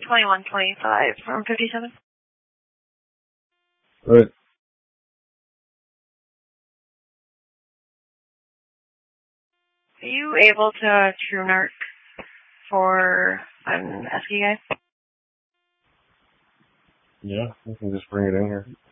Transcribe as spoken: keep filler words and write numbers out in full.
twenty-one twenty-five from fifty-seven. Right. Are you able to true narc for an S K guy? Yeah, we can just bring it in here.